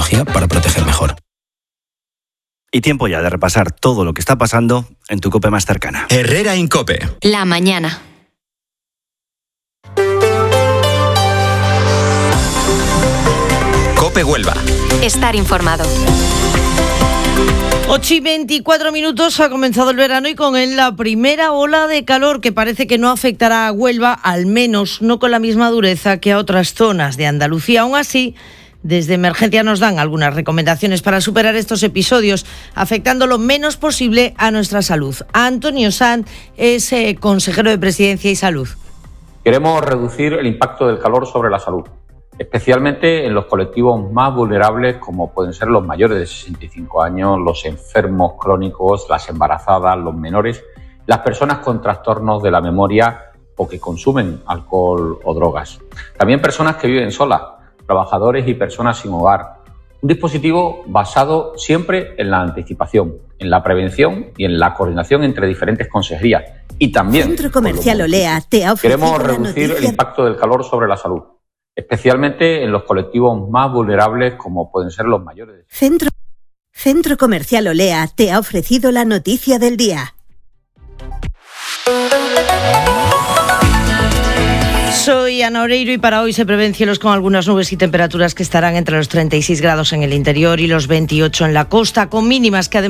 tecnología para proteger mejor. Y tiempo ya de repasar todo lo que está pasando en tu COPE más cercana. Herrera Incope. La mañana. COPE Huelva. Estar informado. 8:24 ha comenzado el verano y con él la primera ola de calor que parece que no afectará a Huelva, al menos no con la misma dureza que a otras zonas de Andalucía. Aún así, desde Emergencia nos dan algunas recomendaciones para superar estos episodios, afectando lo menos posible a nuestra salud. Antonio Sanz es consejero de Presidencia y Salud. Queremos reducir el impacto del calor sobre la salud, especialmente en los colectivos más vulnerables como pueden ser los mayores de 65 años, los enfermos crónicos, las embarazadas, los menores, las personas con trastornos de la memoria o que consumen alcohol o drogas. También personas que viven solas, trabajadores y personas sin hogar. Un dispositivo basado siempre en la anticipación, en la prevención y en la coordinación entre diferentes consejerías. Y también Centro Comercial Olea te ha ofrecido queremos reducir el impacto del calor sobre la salud, especialmente en los colectivos más vulnerables como pueden ser los mayores. Centro Comercial Olea te ha ofrecido la noticia del día. Soy Ana Oreiro y para hoy se prevén cielos con algunas nubes y temperaturas que estarán entre los 36 grados en el interior y los 28 en la costa, con mínimas que además